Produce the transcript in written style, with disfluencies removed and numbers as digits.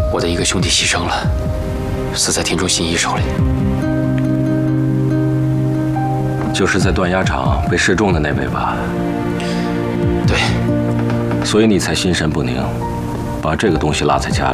我的一个兄弟牺牲了，死在田中信一手里。 就是在断崖场被射中的那位吧？ 对。 所以你才心神不宁，把这个东西落在家里。